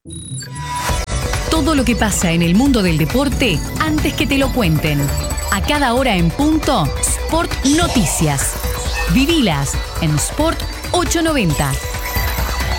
Todo lo que pasa en el mundo del deporte antes que te lo cuenten. A cada hora en punto, Sport Noticias. Vivilas en Sport 890.